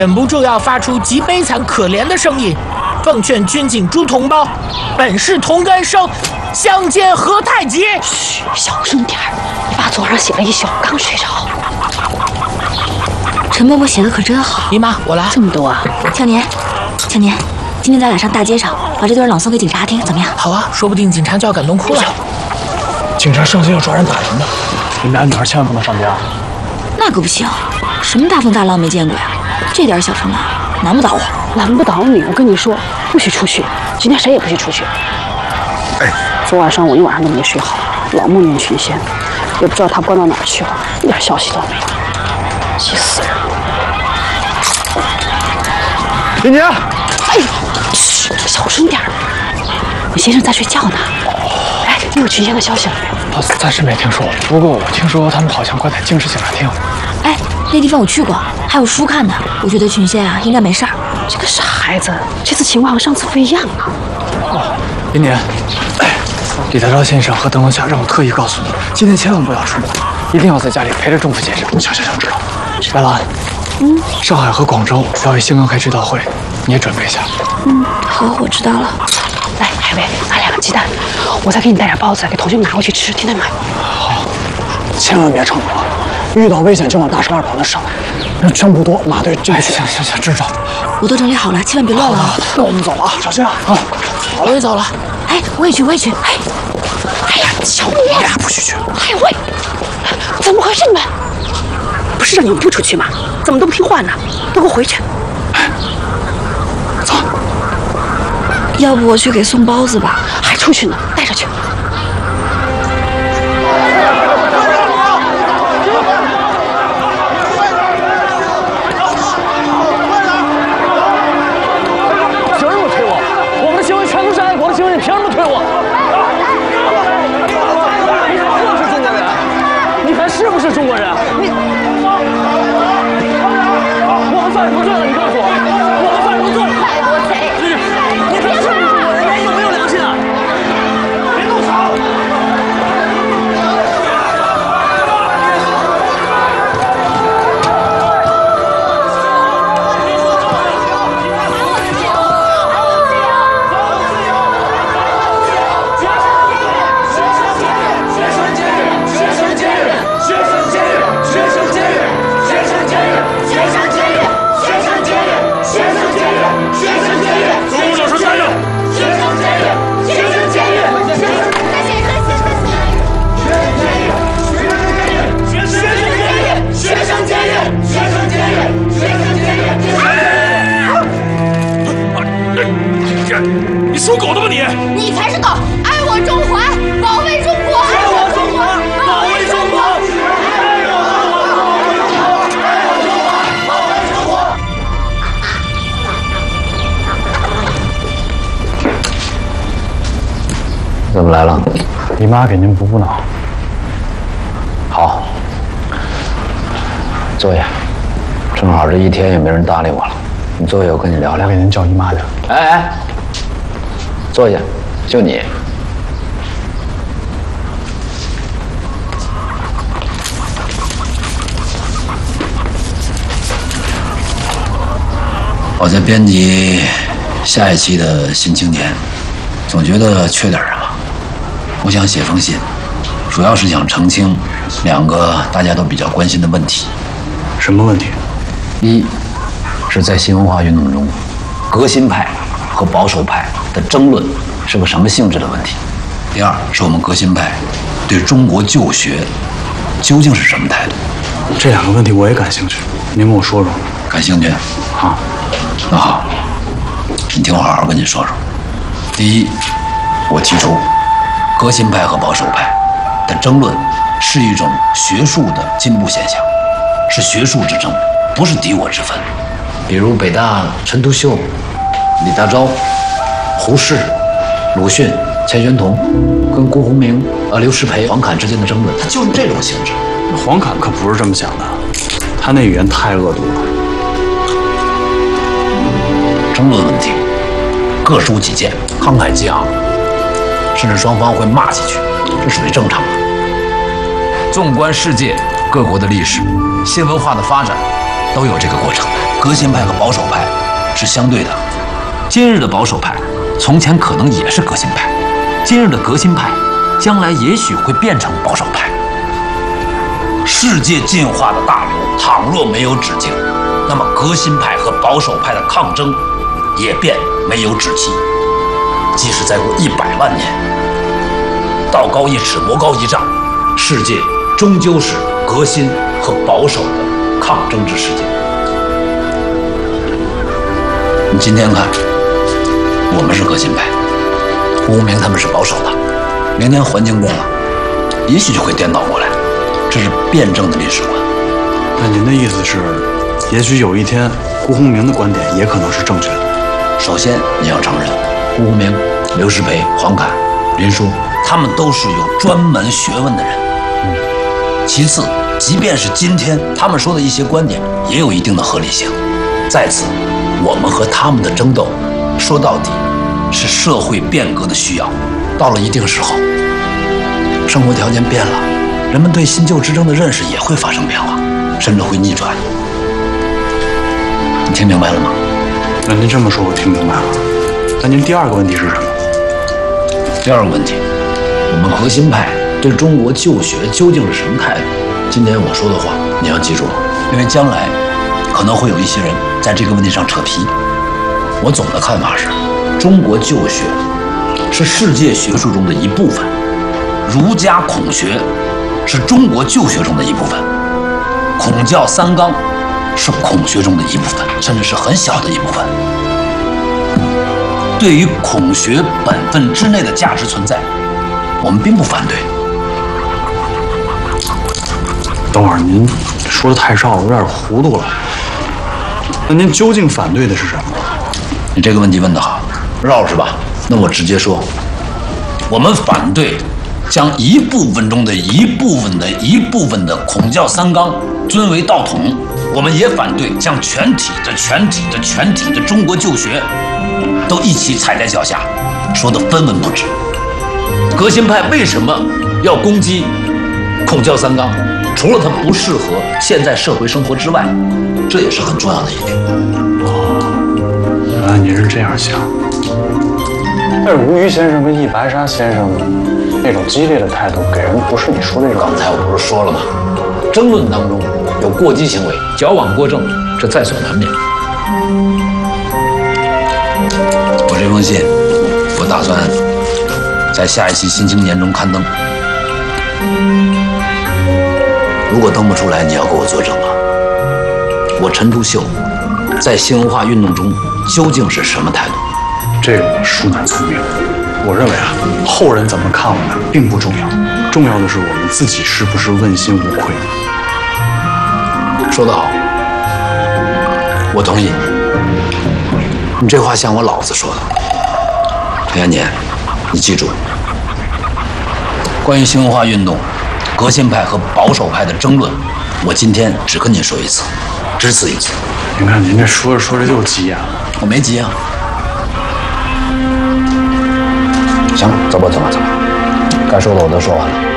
忍不住要发出极悲惨可怜的声音，奉劝军警诸同胞，本是同根生，相煎何太急。 嘘，小声点儿。你爸昨晚上写了一宿，刚睡着。陈伯伯写的可真好。 姨妈，我来。 这么多啊！ 青年，今天咱俩上大街上把这段朗诵给警察听，怎么样？ 好啊，说不定警察就要感动哭了。 警察上街要抓人打人的，你们俩女孩千万不能上街啊！ 那可不行，什么大风大浪没见过呀？这点小城啊，难不倒我。 难不倒你，我跟你说，不许出去。今天谁也不许出去。 哎， 昨晚上我一晚上都没睡好，老梦见群仙，也不知道他关到哪儿去了，一点消息都没有，急死人了。 林杰， 哎呦，嘘，小声点儿。我先生在睡觉呢。哎，你有群仙的消息了没有？ 暂时没听说，不过我听说他们好像关在京师警察厅。 哎，那地方我去过，还有书看呢。我觉得群仙啊应该没事儿。 这个傻孩子，这次情况和上次不一样啊。 林年，李大钊先生和邓龙霞让我特意告诉你，今天千万不要出门，一定要在家里陪着仲福先生。行，知道。白兰，上海和广州要为兴刚开追悼会，你也准备一下。 好，我知道了。 来，海威，拿2个鸡蛋，我再给你带点包子，给同学们拿回去吃，听见没？ 好，千万别逞能，遇到危险就往大12跑那省，人全不多，马队这个。行，知道。 我都整理好了，千万别乱了。 那我们走了啊，小心啊！好， 我也走了。 哎，我也去。 哎呀，小你你俩不许去。 海威，怎么回事你们？不是让你们不出去吗？怎么都不听话呢？都给我回去！ 走。 要不我去给送包子吧？ 还出去呢，带着去。 凭什么推我？我们的行为全都是爱国的行为，你凭什么推我？你是不是中国人？你还是不是中国人？我们犯什么罪了？你告诉我，我们犯什么罪了？爱国贼！你是不是中国人？你有没有良心啊？别动手！你属狗的吧你！ 你才是狗！爱我中华，保卫中国！爱我中华，保卫中国！爱我中华，保卫中国！ 怎么来了？ 你妈给您补脑。 好，坐下。正好这一天也没人搭理我了，你坐下，我跟你聊聊。 我给您叫姨妈去。 哎，坐下，就你。我在编辑下一期的《新青年》，总觉得缺点什么。我想写封信，主要是想澄清2个大家都比较关心的问题。 什么问题？ 一是在新文化运动中，革新派和保守派的争论是个什么性质的问题。第二是我们革新派对中国旧学究竟是什么态度。 这2个问题我也感兴趣，您跟我说说。 感兴趣？ 啊， 那好，你听我好好跟你说说。第一，我提出革新派和保守派的争论是一种学术的进步现象，是学术之争，不是敌我之分。比如北大陈独秀、李大钊、胡适、鲁迅、钱玄同跟辜鸿铭、刘师培、黄侃之间的争论，它就是这种性质。 黄侃可不是这么想的，他那语言太恶毒了。 争论问题，各抒己见，慷慨激昂，甚至双方会骂几句，这属于正常的。纵观世界各国的历史，新文化的发展都有这个过程。 革新派和保守派是相对的。今日的保守派，从前可能也是革新派；今日的革新派，将来也许会变成保守派。世界进化的大流，倘若没有止境，那么革新派和保守派的抗争也便没有止期。即使再过100万年，道高一尺，魔高一丈，世界终究是革新和保守的抗争之世界。你今天看，我们是革新派，胡无明他们是保守的，明天环境变了，也许就会颠倒过来，这是辩证的历史观。 那您的意思是，也许有一天胡鸿明的观点也可能是正确的？ 首先你要承认，胡鸿明、刘师培、黄侃、林纾，他们都是有专门学问的人。其次，即便是今天他们说的一些观点，也有一定的合理性。再次，我们和他们的争斗，说到底是社会变革的需要。到了一定时候，生活条件变了，人们对新旧之争的认识也会发生变化，甚至会逆转。你听明白了吗？ 那您这么说，我听明白了。那您第二个问题是什么？ 第二个问题，我们核心派对中国旧学究竟是什么态度？今天我说的话你要记住，因为将来可能会有一些人在这个问题上扯皮。我总的看法是，中国旧学是世界学术中的一部分，儒家孔学是中国旧学中的一部分，孔教三纲是孔学中的一部分，甚至是很小的一部分。对于孔学本分之内的价值存在，我们并不反对。 等会儿您说的太绕了，有点糊涂了。那您究竟反对的是什么？ 你这个问题问得好，绕是吧？那我直接说，我们反对将一部分中的一部分的孔教三纲尊为道统，我们也反对将全体的中国旧学都一起踩在脚下，说得分文不值。革新派为什么要攻击孔教三纲？除了它不适合现在社会生活之外，这也是很重要的一点。 原来您是这样想。但是吴虞先生跟易白沙先生那种激烈的态度，给人不是你说那种。 刚才我不是说了吗？争论当中有过激行为，矫枉过正，这在所难免。我这封信，我打算在下一期《新青年》中刊登。如果登不出来，你要给我作证啊！我陈独秀在新文化运动中究竟是什么态度？ 这个我恕难聪明。我认为啊，后人怎么看我们并不重要，重要的是我们自己是不是问心无愧。 说得好，我同意。你这话像我老子说的。裴元年，你记住，关于新文化运动、革新派和保守派的争论，我今天只跟你说一次，只此一次。 您看您这说着说着又急眼了。 我没急啊。行，走吧，该说的我都说完了。